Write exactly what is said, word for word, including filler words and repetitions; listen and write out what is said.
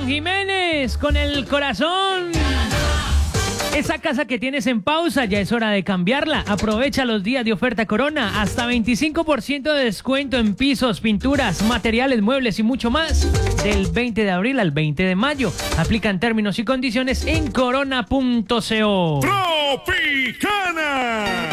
Jiménez, con el corazón. Esa casa que tienes en pausa ya es hora de cambiarla. Aprovecha los días de oferta Corona. Hasta veinticinco por ciento de descuento en pisos, pinturas, materiales, muebles y mucho más. Del veinte de abril al veinte de mayo. Aplican términos y condiciones en corona punto co. Tropicana.